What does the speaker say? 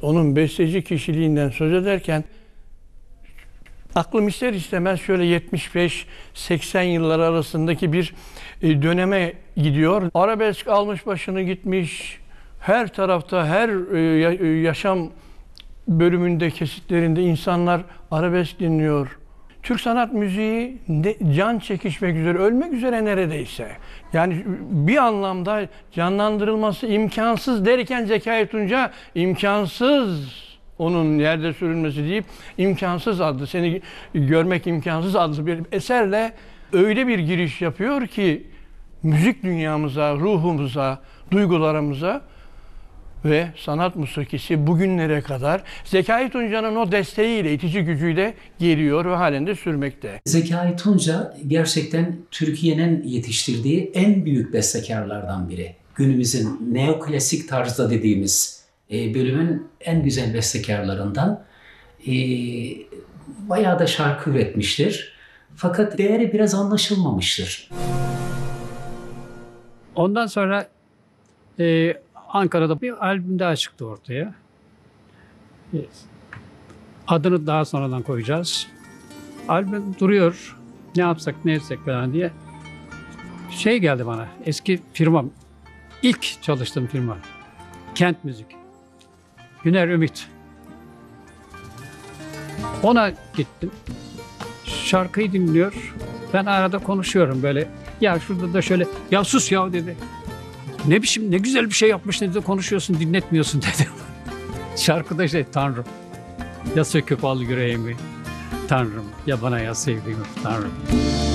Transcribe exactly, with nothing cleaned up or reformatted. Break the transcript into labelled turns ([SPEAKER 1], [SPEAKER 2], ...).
[SPEAKER 1] onun besteci kişiliğinden söz ederken aklım ister istemez şöyle yetmiş beş seksen yıllar arasındaki bir döneme gidiyor. Arabesk almış başını gitmiş. Her tarafta, her yaşam bölümünde, kesitlerinde insanlar arabesk dinliyor. Türk sanat müziği can çekişmek üzere, ölmek üzere neredeyse. Yani bir anlamda canlandırılması imkansız derken Zekai Tunca imkansız onun yerde sürülmesi deyip imkansız adlı, seni görmek imkansız adlı bir eserle öyle bir giriş yapıyor ki müzik dünyamıza, ruhumuza, duygularımıza ve sanat musikisi bugünlere kadar Zekai Tunca'nın o desteğiyle, itici gücüyle geliyor ve halen de sürmekte.
[SPEAKER 2] Zekai Tunca gerçekten Türkiye'nin yetiştirdiği en büyük bestekarlardan biri. Günümüzün neoklasik tarzda dediğimiz e, bölümün en güzel bestekarlarından. E, bayağı da şarkı üretmiştir. Fakat değeri biraz anlaşılmamıştır.
[SPEAKER 3] Ondan sonra e, Ankara'da bir albüm daha çıktı ortaya. Adını daha sonradan koyacağız. Albüm duruyor. Ne yapsak, ne etsek falan diye. Şey geldi bana, eski firmam, ilk çalıştığım firma. Kent Müzik. Güner Ümit. Ona gittim. Şarkıyı dinliyor. Ben arada konuşuyorum böyle. Ya şurada da şöyle, ya sus ya dedi. Ne biçim, ne güzel bir şey yapmış dedi, konuşuyorsun, dinletmiyorsun dedi. Şarkıda işte Tanrım, ya söküp al yüreğimi, Tanrım, ya bana ya sevdiğim Tanrım.